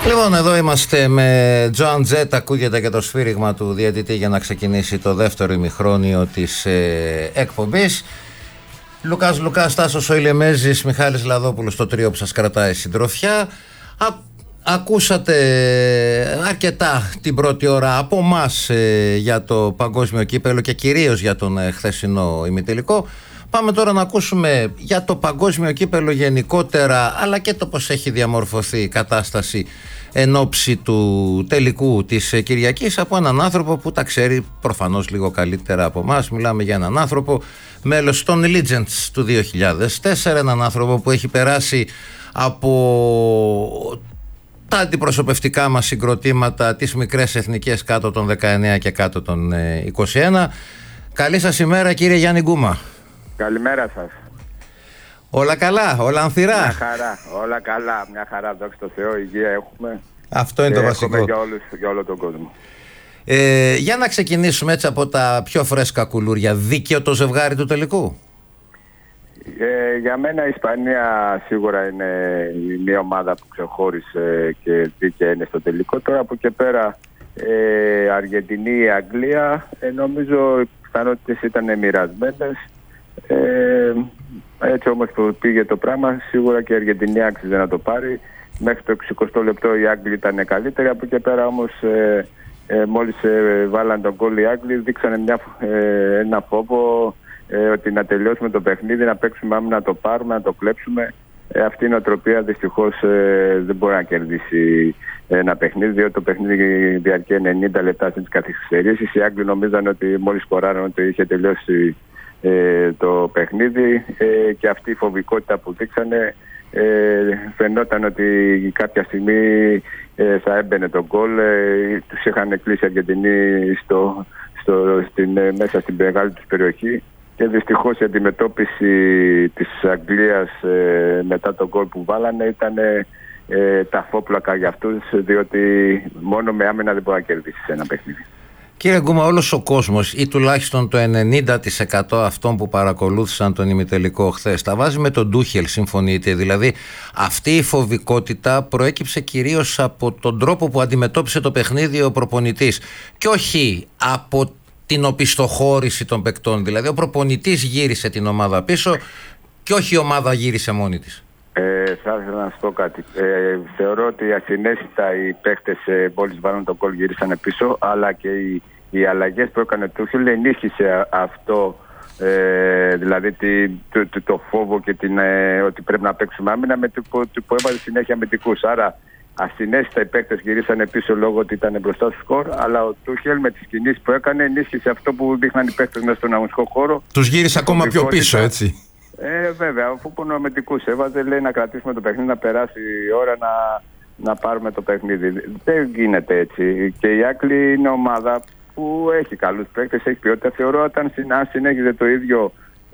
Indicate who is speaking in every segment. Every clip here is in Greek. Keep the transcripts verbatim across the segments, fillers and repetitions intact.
Speaker 1: Λοιπόν, εδώ είμαστε με Joan Jett, ακούγεται και το σφύριγμα του διαιτητή για να ξεκινήσει το δεύτερο ημιχρόνιο της ε, εκπομπής. Λουκάς Λουκάς, Τάσος ο Ηλεμέζης, Μιχάλης Λαδόπουλος, το τρίο που σας κρατάει συντροφιά. Α, ακούσατε αρκετά την πρώτη ώρα από εμάς ε, για το παγκόσμιο κύπελλο και κυρίως για τον ε, χθεσινό ημιτελικό. Πάμε τώρα να ακούσουμε για το παγκόσμιο κύπελλο γενικότερα, αλλά και το πώς έχει διαμορφωθεί η κατάσταση εν ώψη του τελικού της Κυριακής από έναν άνθρωπο που τα ξέρει προφανώς λίγο καλύτερα από εμάς. Μιλάμε για έναν άνθρωπο μέλος των Legends του δύο χιλιάδες τέσσερα, έναν άνθρωπο που έχει περάσει από τα αντιπροσωπευτικά μας συγκροτήματα, τις μικρές εθνικές κάτω των δεκαεννέα και κάτω των είκοσι ένα. Καλή σας ημέρα, κύριε Γιάννη Γκούμα.
Speaker 2: Καλημέρα σας.
Speaker 1: Όλα καλά, όλα ανθυρά.
Speaker 2: Μια χαρά, όλα καλά, μια χαρά, δόξα τω Θεώ, υγεία έχουμε.
Speaker 1: Αυτό είναι το βασικό.
Speaker 2: Έχουμε για, όλους, για όλο τον κόσμο.
Speaker 1: Ε, για να ξεκινήσουμε έτσι από τα πιο φρέσκα κουλούρια. Δίκαιο το ζευγάρι του τελικού?
Speaker 2: Ε, για μένα η Ισπανία σίγουρα είναι μια ομάδα που ξεχώρισε και δίκαια είναι στο τελικό. Τώρα από και πέρα ε, Αργεντινή, Αγγλία, ε, νομίζω οι πιθανότητες ήταν μοιρασμένες. Ε, έτσι όμως που πήγε το πράγμα, σίγουρα και η Αργεντινή άξιζε να το πάρει. Μέχρι το εξηκοστό λεπτό οι Άγγλοι ήταν καλύτεροι. Από εκεί πέρα όμως ε, ε, μόλις ε, βάλαν τον γκολ οι Άγγλοι, δείξανε μια, ε, ένα φόβο ε, ότι να τελειώσουμε το παιχνίδι, να παίξουμε άμυνα, να το πάρουμε, να το κλέψουμε. Ε, αυτή η νοοτροπία δυστυχώς ε, δεν μπορεί να κερδίσει ένα παιχνίδι, διότι το παιχνίδι διαρκεί ενενήντα λεπτά στις καθυστερήσεις. Οι Άγγλοι νομίζαν ότι μόλις σκοράραν ότι είχε τελειώσει ε, το παιχνίδι ε, και αυτή η φοβικότητα που δείξανε ε, φαινόταν ότι κάποια στιγμή ε, θα έμπαινε το γκολ. Ε, τους είχαν κλείσει οι Αργεντινοί στο, στο, στην, ε, μέσα στην μεγάλη τους περιοχή και δυστυχώς η αντιμετώπιση της Αγγλίας ε, μετά το γκολ που βάλανε ήταν ε, ταφόπλακα για αυτούς, διότι μόνο με άμυνα δεν μπορεί να κερδίσει ένα παιχνίδι.
Speaker 1: Κύριε Γκούμα, όλος ο κόσμος ή τουλάχιστον το ενενήντα τοις εκατό αυτών που παρακολούθησαν τον ημιτελικό χθες τα βάζει με τον Τούχελ, συμφωνείτε? Δηλαδή αυτή η φοβικότητα προέκυψε κυρίως από τον τρόπο που αντιμετώπισε το παιχνίδι ο προπονητής και όχι από την οπισθοχώρηση των παικτών. Δηλαδή ο προπονητής γύρισε την ομάδα πίσω και όχι η ομάδα γύρισε μόνη της.
Speaker 2: Ε, θα ήθελα να σας πω κάτι. Ε, θεωρώ ότι ασυναίσθητα οι παίχτες ε, μόλις βάλουν τον γκολ γύρισαν πίσω, αλλά και οι, οι αλλαγές που έκανε το Τούχελ ενίσχυσε αυτό, ε, δηλαδή τη, το, το, το φόβο και την, ε, ότι πρέπει να παίξουμε άμυνα με το που, που έβαλε συνέχεια αμυντικούς. Άρα ασυναίσθητα οι παίκτες γυρίσανε πίσω λόγω ότι ήταν μπροστά στο σκορ, αλλά ο Τούχελ με τις κινήσεις που έκανε ενίσχυσε αυτό που δείχναν οι παίκτες μέσα στον αγωνιστικό χώρο.
Speaker 1: Τους γύρισε ακόμα πιο πίσω, έτσι.
Speaker 2: Ε, βέβαια, αφού πονομετικούς έβαζε, λέει να κρατήσουμε το παιχνίδι, να περάσει η ώρα να, να πάρουμε το παιχνίδι. Δεν γίνεται έτσι. Και η Άγγλοι είναι ομάδα που έχει καλούς παίκτες, έχει ποιότητα. Θεωρώ όταν αν συνέχιζε το ίδιο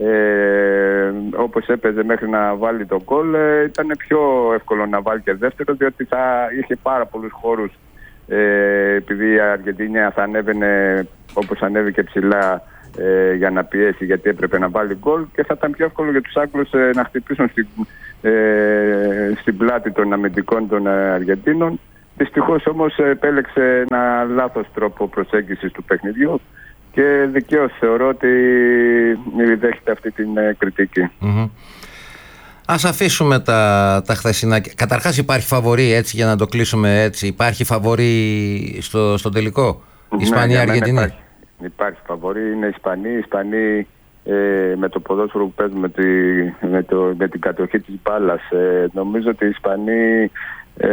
Speaker 2: ε, όπως έπαιζε μέχρι να βάλει το γκολ, ε, ήταν πιο εύκολο να βάλει και δεύτερο, διότι θα είχε πάρα πολλούς χώρους. Ε, επειδή η Αργεντινή θα ανέβαινε όπως ανέβηκε ψηλά ε, για να πιέσει, γιατί έπρεπε να βάλει γκολ, και θα ήταν πιο εύκολο για τους Άγγλους ε, να χτυπήσουν στην, ε, στην πλάτη των αμυντικών των ε, Αργεντίνων. Δυστυχώς όμως επέλεξε ένα λάθος τρόπο προσέγγισης του παιχνιδιού και δικαίως θεωρώ ότι δέχεται αυτή την ε, κριτική.
Speaker 1: Mm-hmm. Ας αφήσουμε τα, τα χθεσινά. Καταρχάς υπάρχει φαβορί, έτσι, για να το κλείσουμε έτσι. Υπάρχει φαβορί στο, στο τελικό?
Speaker 2: Ναι,
Speaker 1: Ισπανία-Αργεντινή.
Speaker 2: Υπάρχει, υπάρχει φαβορί, είναι Ισπανοί. Οι Ισπανοί ε, με το ποδόσφαιρο που παίζουν, με, τη, με, το, με την κατοχή της μπάλας. Ε, νομίζω ότι οι Ισπανοί ε,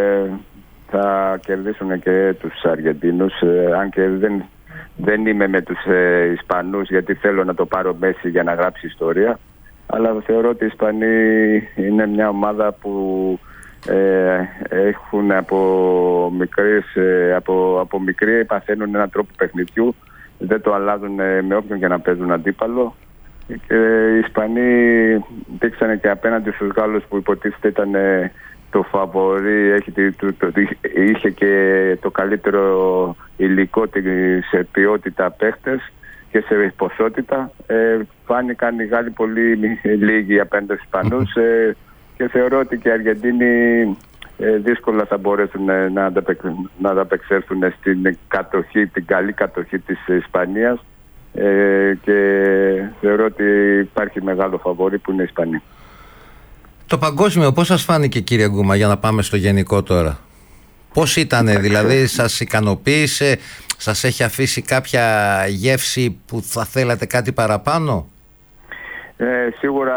Speaker 2: θα κερδίσουν και τους Αργεντίνους. Ε, αν και δεν, δεν είμαι με τους ε, Ισπανούς, γιατί θέλω να το πάρω Μέση για να γράψει ιστορία. Αλλά θεωρώ ότι οι Ισπανοί είναι μια ομάδα που ε, έχουν από, μικρές, ε, από, από μικρή παθαίνουν έναν τρόπο παιχνιδιού, δεν το αλλάζουν ε, με όποιον και να παίζουν αντίπαλο. Και οι Ισπανοί δείξανε και απέναντι στους Γάλλους που υποτίθεται ήταν ε, το φαβορί, έχει, το, το, το, είχε και το καλύτερο υλικό σε ποιότητα παίχτες και σε ποσότητα. Ε, φάνηκαν οι Γάλλοι πολύ λίγοι απέναντι στους Ισπανούς, ε, και θεωρώ ότι και οι Αργεντίνοι ε, δύσκολα θα μπορέσουν ε, να, ανταπεξ, να ανταπεξέλθουν στην κατοχή, την καλή κατοχή της Ισπανίας, ε, και θεωρώ ότι υπάρχει μεγάλο φαβορί που είναι η Ισπανία.
Speaker 1: Το παγκόσμιο πώς σας φάνηκε, κύριε Γκούμα, για να πάμε στο γενικό τώρα? Πώς ήτανε, δηλαδή σας ικανοποίησε, σας έχει αφήσει κάποια γεύση που θα θέλατε κάτι παραπάνω?
Speaker 2: Ε, σίγουρα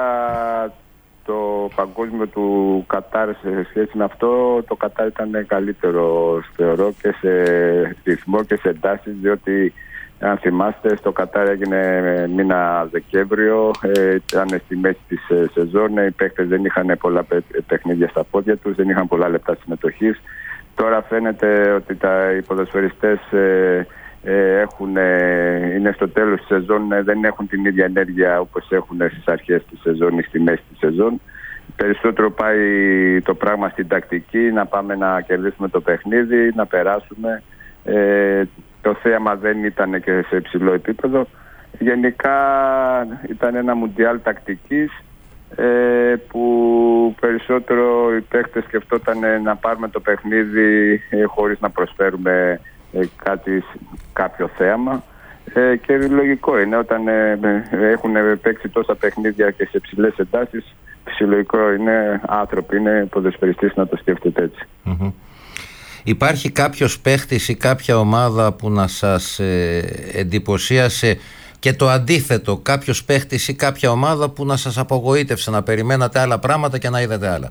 Speaker 2: το παγκόσμιο του Κατάρ σε σχέση με αυτό, το Κατάρ ήταν καλύτερο θεωρώ και σε ρυθμό και σε εντάσεις, διότι αν θυμάστε στο Κατάρ έγινε μήνα Δεκέμβριο, ε, ήταν στη μέση της σεζόν, οι παίκτες δεν είχαν πολλά παιχνίδια στα πόδια τους, δεν είχαν πολλά λεπτά συμμετοχής. Τώρα φαίνεται ότι τα, οι ποδοσφαιριστές ε, ε, έχουν, ε, είναι στο τέλος της σεζόν, ε, δεν έχουν την ίδια ενέργεια όπως έχουν στις αρχές της σεζόν ή στη μέση της σεζόν. Περισσότερο πάει το πράγμα στην τακτική, να πάμε να κερδίσουμε το παιχνίδι, να περάσουμε. Ε, το θέαμα δεν ήταν και σε υψηλό επίπεδο. Γενικά ήταν ένα μουντιάλ τακτικής, Ε, που περισσότερο οι παίκτες σκεφτόταν να πάρουμε το παιχνίδι ε, χωρίς να προσφέρουμε ε, κάτι, κάποιο θέαμα, ε, και λογικό είναι όταν ε, έχουν παίξει τόσα παιχνίδια και σε ψηλές εντάσεις, φυσιολογικό είναι, άνθρωποι είναι, ποδοσφαιριστής να το σκέφτεται έτσι.
Speaker 1: Mm-hmm. Υπάρχει κάποιος παίκτης ή κάποια ομάδα που να σας ε, εντυπωσίασε, και το αντίθετο, κάποιος παίχτης ή κάποια ομάδα που να σας απογοήτευσε, να περιμένατε άλλα πράγματα και να είδατε άλλα?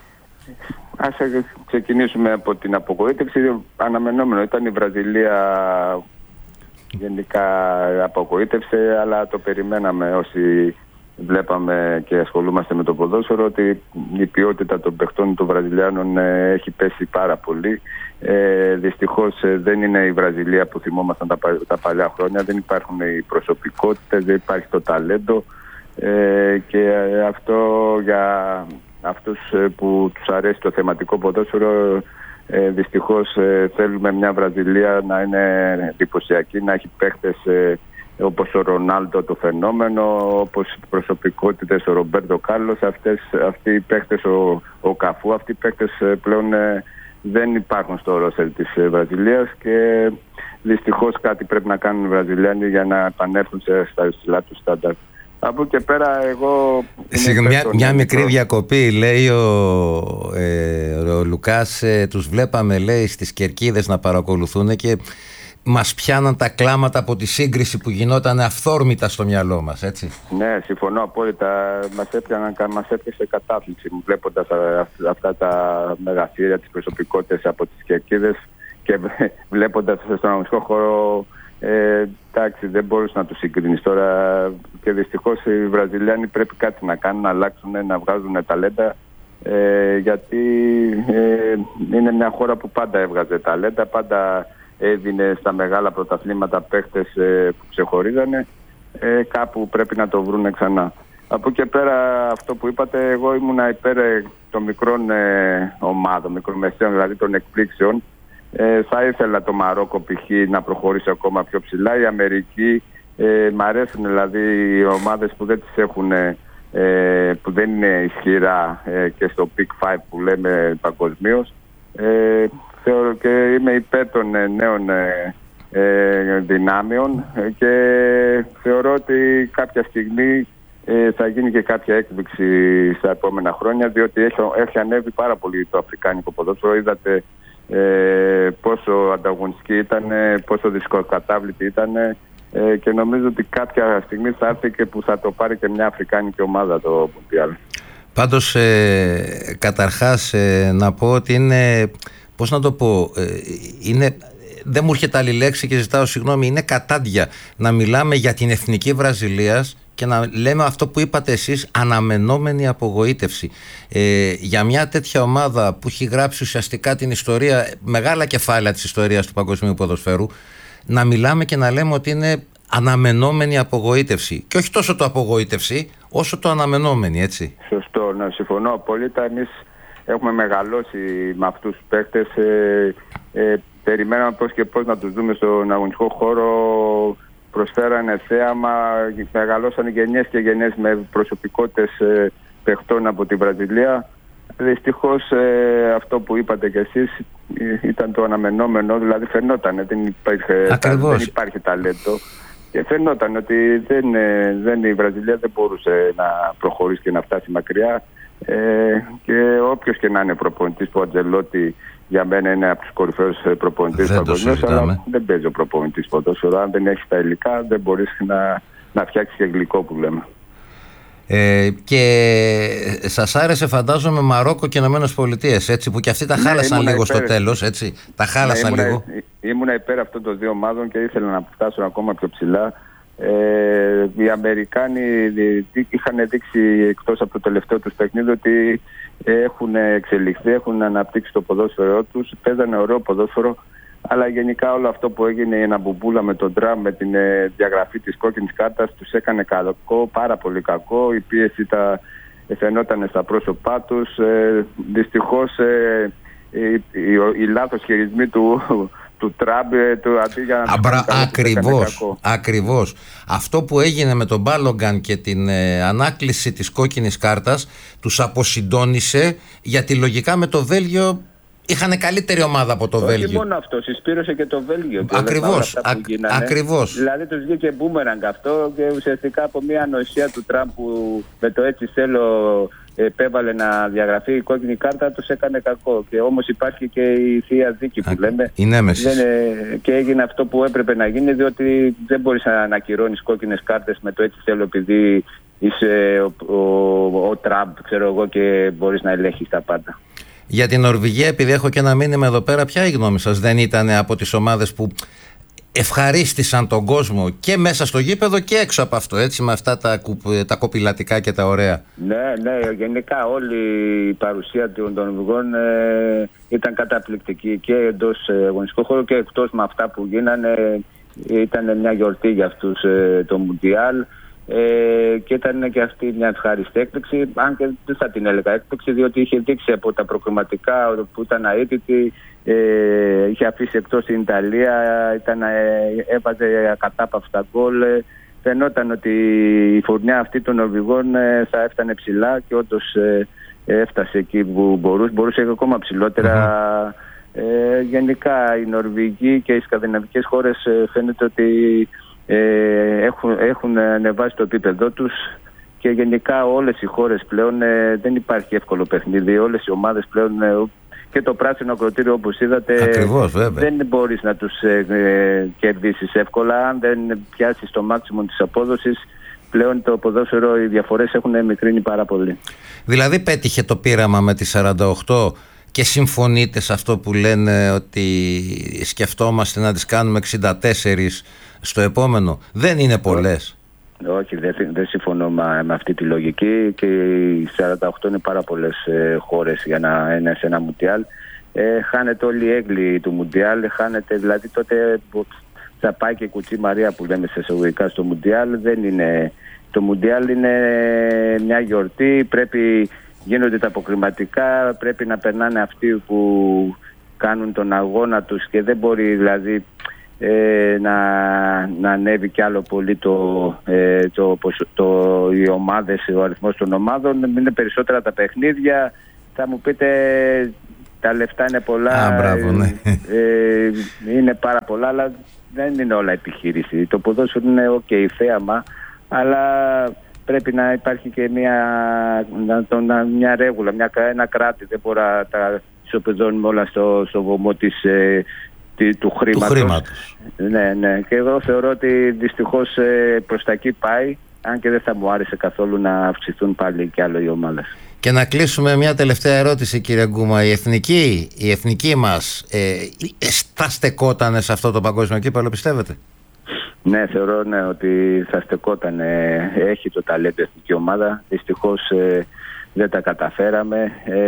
Speaker 2: Ας ξεκινήσουμε από την απογοήτευση. Αναμενόμενο ήταν η Βραζιλία, γενικά απογοήτευσε, αλλά το περιμέναμε όσοι βλέπαμε και ασχολούμαστε με το ποδόσφαιρο, ότι η ποιότητα των παιχτών των Βραζιλιάνων έχει πέσει πάρα πολύ. Ε, δυστυχώς ε, δεν είναι η Βραζιλία που θυμόμασταν τα, τα παλιά χρόνια, δεν υπάρχουν οι προσωπικότητες, δεν υπάρχει το ταλέντο, ε, και ε, αυτό για αυτούς ε, που τους αρέσει το θεματικό ποδόσφαιρο, ε, δυστυχώς ε, θέλουμε μια Βραζιλία να είναι εντυπωσιακή, να έχει παίχτες ε, όπως ο Ρονάλντο το φαινόμενο, όπως προσωπικότητες ο Ρομπέρτο Κάρλος, αυτές, αυτοί οι παίχτες, ο, ο Καφού, αυτοί οι παίχτες ε, πλέον ε, δεν υπάρχουν στο ρόστερ της Βραζιλίας, και δυστυχώς κάτι πρέπει να κάνουν οι Βραζιλιάνοι για να επανέλθουν στα υψηλά του στάνταρ. Από και πέρα εγώ...
Speaker 1: Μια, μια μικρή διακοπή, λέει ο, ε, ο Λουκάς, ε, τους βλέπαμε, λέει, στις κερκίδες να παρακολουθούν και μας πιάναν τα κλάματα από τη σύγκριση που γινόταν αυθόρμητα στο μυαλό μας, έτσι.
Speaker 2: Ναι, συμφωνώ απόλυτα. Μας έπιαναν, μας έπιασε κατάθλιψη βλέποντας αυτά τα μεγαθύρια, τις προσωπικότητες από τις κερκίδες, και βλέποντας στον αγωνιστικό χώρο, ε, εντάξει, δεν μπορούσε να τους συγκρίνεις τώρα, και δυστυχώς οι Βραζιλιάνοι πρέπει κάτι να κάνουν, να αλλάξουν, να βγάζουν ταλέντα, ε, γιατί ε, είναι μια χώρα που πάντα έβγαζε ταλέντα, πάντα έδινε στα μεγάλα πρωταθλήματα παίχτες ε, που ξεχωρίζανε, ε, κάπου πρέπει να το βρούνε ξανά. Από εκεί πέρα, αυτό που είπατε, εγώ ήμουνα υπέρ των μικρών ε, ομάδων, μικρομεσαίων, δηλαδή των εκπλήξεων. Ε, θα ήθελα το Μαρόκο π.χ. να προχωρήσει ακόμα πιο ψηλά. Η Αμερική, ε, μ' αρέσουν δηλαδή οι ομάδες που δεν τις έχουν, ε, που δεν είναι ισχυρά ε, και στο Big Five που λέμε παγκοσμίως. Ε, θεωρώ και είμαι υπέρ των ε, νέων ε, ε, δυνάμεων, ε, και θεωρώ ότι κάποια στιγμή ε, θα γίνει και κάποια έκπληξη στα επόμενα χρόνια, διότι έχει, έχει ανέβει πάρα πολύ το αφρικάνικο ποδόσφαιρο. Είδατε ε, πόσο ανταγωνιστική ήταν, πόσο δυσκολοκατάβλητη ήταν, ε, και νομίζω ότι κάποια στιγμή θα έρθει και που θα το πάρει και μια αφρικάνικη ομάδα το Μουντιάλ.
Speaker 1: Πάντως ε, καταρχάς ε, να πω ότι είναι, πώς να το πω, ε, είναι, δεν μου έρχεται άλλη λέξη και ζητάω συγγνώμη, είναι κατάντια να μιλάμε για την εθνική Βραζιλίας και να λέμε αυτό που είπατε εσείς, αναμενόμενη απογοήτευση. Ε, για μια τέτοια ομάδα που έχει γράψει ουσιαστικά την ιστορία, μεγάλα κεφάλαια της ιστορίας του παγκοσμίου ποδοσφαίρου, να μιλάμε και να λέμε ότι είναι αναμενόμενη απογοήτευση. Και όχι τόσο το απογοήτευση, όσο το αναμενόμενη, έτσι.
Speaker 2: Σωστό, να συμφωνώ απόλυτα. Εμείς έχουμε μεγαλώσει με αυτούς τους παίκτες. Ε, ε, περιμέναμε πώς και πώς να τους δούμε στον αγωνιστικό χώρο. Προσφέρανε θέαμα, μεγαλώσανε γενιές και γενιές με προσωπικότητες ε, παιχτών από τη Βραζιλία. Δυστυχώς ε, αυτό που είπατε κι εσείς ε, ήταν το αναμενόμενο, δηλαδή φαινόταν, δεν, υπήρχε, δεν υπάρχει ταλέντο και φαινόταν ότι δεν, ε, δεν, η Βραζιλία δεν μπορούσε να προχωρήσει και να φτάσει μακριά ε, και όποιος και να είναι προπονητής, που ο Αντζελότη για μένα είναι από τους κορυφαίους προπονητές παγκοσμίως, αλλά δεν παίζει ο προπονητής ποδόσφαιρο. Αν δεν έχεις τα υλικά δεν μπορείς να, να φτιάξεις και γλυκό που λέμε.
Speaker 1: Ε, και σας άρεσε φαντάζομαι Μαρόκο και Ηνωμένες Πολιτείες, έτσι, που και αυτοί τα ναι, χάλασαν λίγο υπέρ, στο τέλος, έτσι, τα χάλασαν ναι, ήμουνα, λίγο.
Speaker 2: Ήμουνα υπέρ αυτών των δύο ομάδων και ήθελα να φτάσουν ακόμα πιο ψηλά. Ε, οι Αμερικάνοι είχαν δείξει εκτός από το τελευταίο τους παιχνίδι ότι έχουν εξελιχθεί, έχουν αναπτύξει το ποδόσφαιρό τους, παίζανε ωραίο ποδόσφαιρο. Αλλά γενικά όλο αυτό που έγινε, η αναμπομπούλα με τον Τραμπ, με την ε, διαγραφή της κόκκινης κάρτας, τους έκανε κακό, πάρα πολύ κακό. Η πίεση τα ε, φαινόταν στα πρόσωπά τους. Ε, δυστυχώς ε, η, η, η λάθος χειρισμοί του, του Τραμπ ε, του, αντί για να
Speaker 1: Αμπρα, ακριβώς, ακριβώς. Αυτό που έγινε με τον Μπάλογκαν και την ε, ανάκληση της κόκκινης κάρτας τους αποσυντώνησε, γιατί λογικά με το Βέλγιο είχαν καλύτερη ομάδα από το
Speaker 2: Όχι
Speaker 1: Βέλγιο.
Speaker 2: Όχι μόνο αυτό, συσπήρωσε και το Βέλγιο.
Speaker 1: Ακριβώς, α, ακριβώς.
Speaker 2: Δηλαδή τους βγήκε μπούμεραγκ αυτό και ουσιαστικά από μια ανοησία του Τραμπ που με το έτσι θέλω επέβαλε να διαγραφεί η κόκκινη κάρτα, τους έκανε κακό. Και όμως υπάρχει και η θεία δίκη που α, λέμε.
Speaker 1: Η νέμεση.
Speaker 2: Και έγινε αυτό που έπρεπε να γίνει, διότι δεν μπορείς να ανακυρώνεις κόκκινες κάρτες με το έτσι θέλω επειδή είσαι ο, ο, ο Τραμπ, ξέρω εγώ, και μπορείς να ελέγχεις τα πάντα.
Speaker 1: Για την Νορβηγία, επειδή έχω και ένα μήνυμα εδώ πέρα, ποια η γνώμη σας? Δεν ήταν από τις ομάδες που ευχαρίστησαν τον κόσμο και μέσα στο γήπεδο και έξω από αυτό, έτσι, με αυτά τα, τα κοπηλατικά και τα ωραία?
Speaker 2: Ναι, ναι, γενικά όλη η παρουσία των Νορβηγών ε, ήταν καταπληκτική και εντός αγωνιστικού χώρου και εκτός, με αυτά που γίνανε. Ήταν μια γιορτή για αυτούς ε, το Μουντιάλ. Ε, και ήταν και αυτή μια ευχάριστη έκπληξη, αν και δεν θα την έλεγα έκπληξη, διότι είχε δείξει από τα προκριματικά που ήταν αίτητη, ε, είχε αφήσει εκτός την Ιταλία, ήταν, ε, έβαζε ακατάπαυστα γκολ. Ε, φαινόταν ότι η φουρνιά αυτή των Νορβηγών ε, θα έφτανε ψηλά και όντως ε, έφτασε εκεί που μπορούσε, μπορούσε ακόμα ψηλότερα. Mm-hmm. Ε, γενικά οι Νορβηγοί και οι σκανδιναβικές χώρες ε, φαίνεται ότι Ε, έχουν, έχουν ανεβάσει το επίπεδό τους και γενικά όλες οι χώρες πλέον ε, δεν υπάρχει εύκολο παιχνίδι. Όλες οι ομάδες πλέον ε, και το πράσινο ακροτήριο, όπως είδατε,
Speaker 1: ακριβώς,
Speaker 2: δεν μπορείς να τους ε, ε, κερδίσεις εύκολα. Αν δεν πιάσεις το μάξιμο της απόδοσης, πλέον το ποδόσφαιρο, οι διαφορές έχουν μικρύνει πάρα πολύ.
Speaker 1: Δηλαδή πέτυχε το πείραμα με τις σαράντα οκτώ και συμφωνείτε σε αυτό που λένε ότι σκεφτόμαστε να τις κάνουμε εξήντα τέσσερα στο επόμενο? Δεν είναι πολλές.
Speaker 2: Όχι, δεν, δεν συμφωνώ με, με αυτή τη λογική, και οι σαράντα οκτώ είναι πάρα πολλές ε, χώρες για να είναι σε ένα Μουντιάλ. Ε, χάνεται όλη η έγκλη του Μουντιάλ, χάνεται, δηλαδή τότε θα πάει και κουτσί Μαρία που λέμε σε εισαγωγικά στο Μουντιάλ. Δεν είναι, το Μουντιάλ είναι μια γιορτή, πρέπει, γίνονται τα αποκριματικά, πρέπει να περνάνε αυτοί που κάνουν τον αγώνα τους και δεν μπορεί δηλαδή Ε, να, να ανέβει κι άλλο πολύ το, ε, το, το, οι ομάδες, ο αριθμός των ομάδων. Είναι περισσότερα τα παιχνίδια. Θα μου πείτε τα λεφτά είναι πολλά.
Speaker 1: Α, μπράβο, ναι.
Speaker 2: ε, είναι πάρα πολλά, αλλά δεν είναι όλα επιχείρηση. Το ποδόσφαιρο είναι ok, θέαμα, αλλά πρέπει να υπάρχει και μια, να, μια ρέγουλα, μια, ένα κράτη. Δεν μπορεί να τα ισοπεδώνουμε όλα στο, στο βωμό της ε, του χρήματος.
Speaker 1: του χρήματος.
Speaker 2: Ναι, ναι. Και εγώ θεωρώ ότι δυστυχώς ε, προς τα εκεί πάει, αν και δεν θα μου άρεσε καθόλου να αυξηθούν πάλι κι άλλο οι ομάδες.
Speaker 1: Και να κλείσουμε μια τελευταία ερώτηση, κύριε Γκούμα. Η εθνική, η εθνική μας ε, θα στεκότανε σε αυτό το παγκόσμιο κύπελλο, πιστεύετε?
Speaker 2: Ναι, θεωρώ ναι, ότι θα στεκότανε. Έχει το ταλέντο η εθνική ομάδα. Δυστυχώς ε, δεν τα καταφέραμε.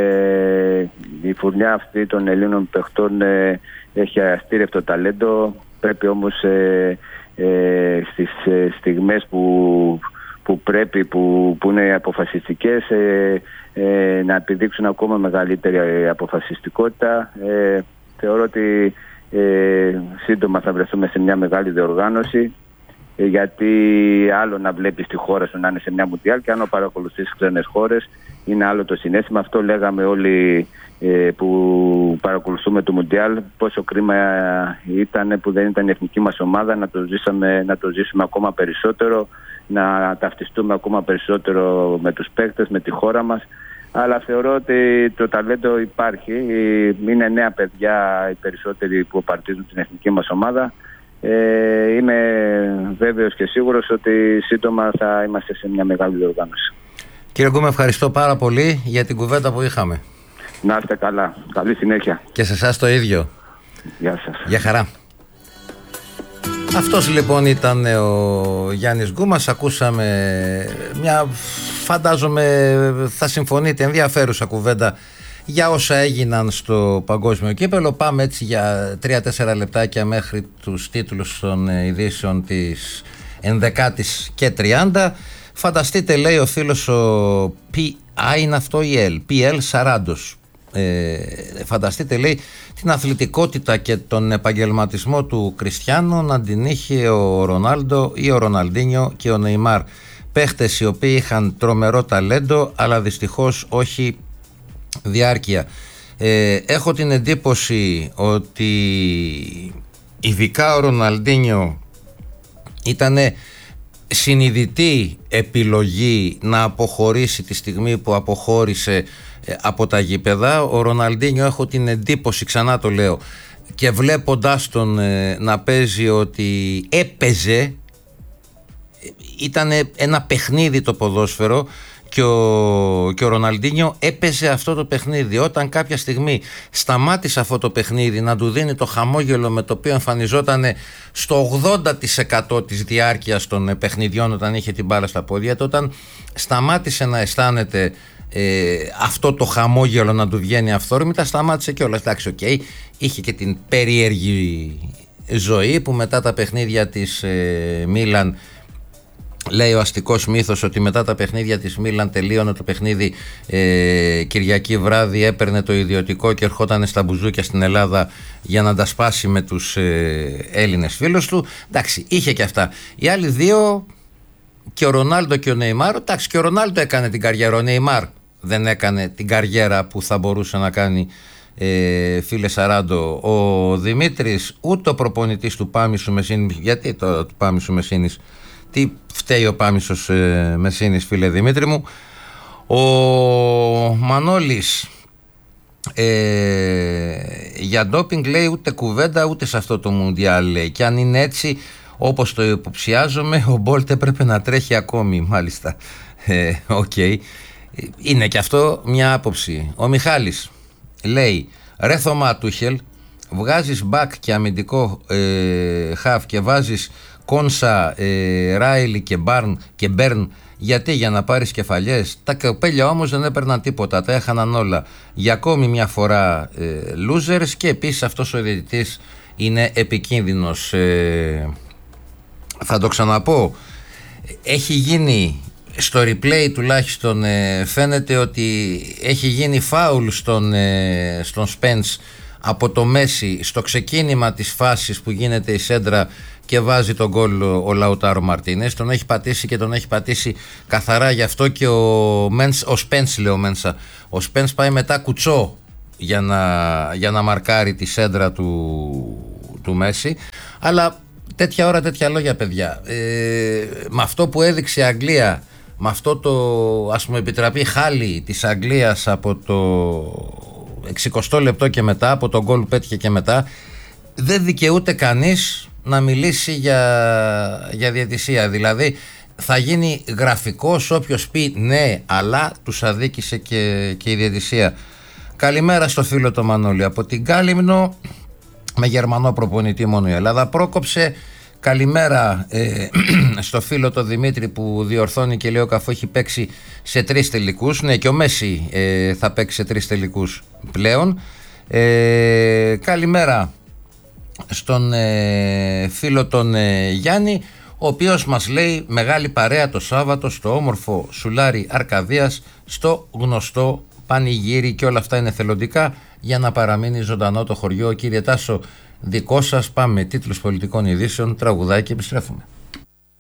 Speaker 2: Ε, η φουρνιά αυτή των Ελλήνων παιχτών ε, έχει αστήρευτο ταλέντο. Πρέπει όμως ε, ε, στις ε, στιγμές που, που πρέπει, που, που είναι αποφασιστικές, ε, ε, να επιδείξουν ακόμα μεγαλύτερη αποφασιστικότητα. Ε, θεωρώ ότι ε, σύντομα θα βρεθούμε σε μια μεγάλη διοργάνωση γιατί άλλο να βλέπεις τη χώρα σου να είναι σε μια Μουντιάλ και αν παρακολουθείς ξένες χώρες είναι άλλο το συναίσθημα. Αυτό λέγαμε όλοι ε, που παρακολουθούμε το Μουντιάλ, πόσο κρίμα ήταν που δεν ήταν η εθνική μας ομάδα, να το, ζήσαμε, να το ζήσουμε ακόμα περισσότερο, να ταυτιστούμε ακόμα περισσότερο με τους παίκτες, με τη χώρα μας. Αλλά θεωρώ ότι το ταλέντο υπάρχει. Είναι νέα παιδιά οι περισσότεροι που παρτίζουν την εθνική μας ομάδα. Ε, είμαι βέβαιος και σίγουρος ότι σύντομα θα είμαστε σε μια μεγάλη διοργάνωση.
Speaker 1: Κύριε Γκούμα, ευχαριστώ πάρα πολύ για την κουβέντα που είχαμε.
Speaker 2: Να είστε καλά. Καλή συνέχεια.
Speaker 1: Και σε εσάς το ίδιο.
Speaker 2: Γεια σας.
Speaker 1: Γεια χαρά. Αυτός λοιπόν ήταν ο Γιάννης Γκούμας. Ακούσαμε μια, φαντάζομαι θα συμφωνείτε, ενδιαφέρουσα κουβέντα για όσα έγιναν στο παγκόσμιο κύπελλο. Πάμε έτσι για τρία τέσσερα λεπτάκια μέχρι τους τίτλους των ειδήσεων της ενδεκάτης και τριάντα. Φανταστείτε, λέει ο φίλος ο πι άι, είναι αυτό η L, πι ελ Σαράντος. Ε, φανταστείτε, λέει, την αθλητικότητα και τον επαγγελματισμό του Κριστιάνο να την είχε ο Ρονάλντο ή ο Ροναλντίνιο και ο Νεϊμάρ. Παίχτες οι οποίοι είχαν τρομερό ταλέντο, αλλά δυστυχώς όχι διάρκεια. Ε, έχω την εντύπωση ότι ειδικά ο Ροναλντίνιο ήταν συνειδητή επιλογή να αποχωρήσει τη στιγμή που αποχώρησε από τα γήπεδα. Ο Ροναλντίνιο, έχω την εντύπωση, ξανά το λέω, και βλέποντας τον ε, να παίζει, ότι έπαιζε, ήταν ένα παιχνίδι το ποδόσφαιρο και ο, και ο Ροναλντίνιο έπαιζε αυτό το παιχνίδι. Όταν κάποια στιγμή σταμάτησε αυτό το παιχνίδι να του δίνει το χαμόγελο με το οποίο εμφανιζόταν στο ογδόντα τοις εκατό της διάρκειας των παιχνιδιών όταν είχε την μπάλα στα πόδια του, όταν σταμάτησε να αισθάνεται Ε, αυτό το χαμόγελο να του βγαίνει αυθόρμητα, σταμάτησε κιόλας. Εντάξει, οκ, okay. Είχε και την περίεργη ζωή που μετά τα παιχνίδια της ε, Μίλαν, λέει ο αστικός μύθος ότι μετά τα παιχνίδια της Μίλαν τελείωνε το παιχνίδι ε, Κυριακή βράδυ, έπαιρνε το ιδιωτικό και ερχόταν στα μπουζούκια στην Ελλάδα για να τα σπάσει με τους ε, Έλληνες φίλους του. Εντάξει, είχε και αυτά. Οι άλλοι δύο, και ο Ρονάλντο και ο Νεϊμάρ, εντάξει, και ο Ρονάλντο έκανε την καριέρα, ο Νεϊμάρ δεν έκανε την καριέρα που θα μπορούσε να κάνει, ε, φίλε Σαράντο. Ο Δημήτρης, ούτε ο προπονητής του Πάμισου Μεσίνης, γιατί το του Πάμισου Μεσίνης, τι φταίει ο Πάμισος ε, Μεσίνης, φίλε Δημήτρη μου. Ο Μανώλης, ε, για ντόπινγκ, λέει, ούτε κουβέντα ούτε σε αυτό το Μουντιάλ, λέει, και αν είναι έτσι όπως το υποψιάζομαι, ο Μπόλτ έπρεπε να τρέχει ακόμη. Μάλιστα, οκ, ε, okay. Είναι και αυτό μια άποψη. Ο Μιχάλης λέει, ρε Θωμά Τούχελ, βγάζεις μπακ και αμυντικό ε, χαφ και βάζεις Κόνσα, ε, Ράιλι και Μπάρν και Μπέρν, γιατί? Για να πάρεις κεφαλιές? Τα κοπέλια όμως δεν έπαιρναν τίποτα, τα έχαναν όλα. Για ακόμη μια φορά ε, losers. Και επίσης αυτός ο διαιτητής είναι επικίνδυνος. ε, Θα το ξαναπώ, έχει γίνει στο replay τουλάχιστον, ε, φαίνεται ότι έχει γίνει φάουλ στον, ε, στον Σπένς από το Μέση στο ξεκίνημα της φάσης που γίνεται η σέντρα και βάζει τον γκολ ο Λαουτάρο Μαρτίνες. Τον έχει πατήσει και τον έχει πατήσει καθαρά, γι' αυτό και ο, Μενς, ο Σπένς, λέω Μένσα, ο Σπένς πάει μετά κουτσό για να, για να μαρκάρει τη σέντρα του, του Μέση. Αλλά τέτοια ώρα τέτοια λόγια, παιδιά. Ε, με αυτό που έδειξε η Αγγλία, με αυτό το, ας πούμε, επιτραπή χάλι της Αγγλίας από το εξηκοστό λεπτό και μετά, από τον γκολ που πέτυχε και μετά, δεν δικαιούται κανείς να μιλήσει για, για διαιτησία. Δηλαδή θα γίνει γραφικός όποιος πει ναι, αλλά τους αδίκησε και, και η διαιτησία. Καλημέρα στο φίλο το Μανώλη από την Κάλυμνο, με Γερμανό προπονητή μόνο η Ελλάδα πρόκοψε. Καλημέρα ε, στο φίλο το Δημήτρη που διορθώνει και λέει ο Καφό έχει παίξει σε τρεις τελικούς. Ναι, και ο Μέση ε, θα παίξει σε τρεις τελικούς πλέον. Ε, καλημέρα στον ε, φίλο τον ε, Γιάννη, ο οποίος μας λέει μεγάλη παρέα το Σάββατο στο όμορφο Σουλάρι Αρκαδίας, στο γνωστό πανηγύρι, και όλα αυτά είναι θελοντικά για να παραμείνει ζωντανό το χωριό. Κύριε Τάσο, δικό σας, πάμε τίτλους πολιτικών ειδήσεων, τραγουδάκι και επιστρέφουμε.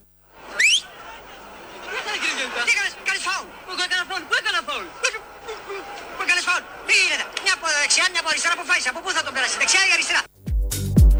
Speaker 3: Από πού θα τον περάσει, δεξιά ή αριστερά?